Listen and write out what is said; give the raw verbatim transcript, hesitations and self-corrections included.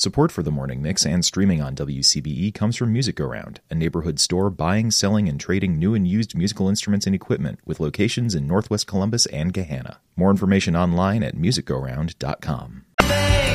Support for the Morning Mix and streaming on W C B E comes from Music Go Round, a neighborhood store buying, selling, and trading new and used musical instruments and equipment with locations in Northwest Columbus and Gahanna. More information online at music go round dot com.